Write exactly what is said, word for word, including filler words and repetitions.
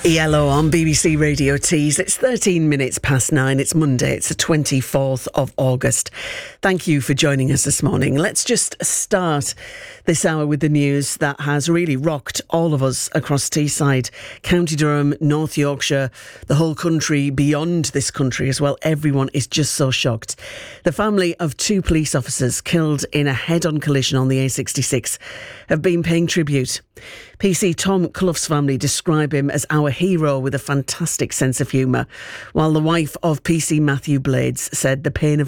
Yellow on B B C Radio Tees. It's thirteen minutes past nine. It's Monday. It's the twenty-fourth of August. Thank you for joining us this morning. Let's just start this hour with the news that has really rocked all of us across Teesside, County Durham, North Yorkshire, the whole country, beyond this country as well. Everyone is just so shocked. The family of two police officers killed in a head-on collision on the A sixty-six have been paying tribute. P C Tom Clough's family describe him as our hero with a fantastic sense of humour, while the wife of P C Matthew Blades said the pain of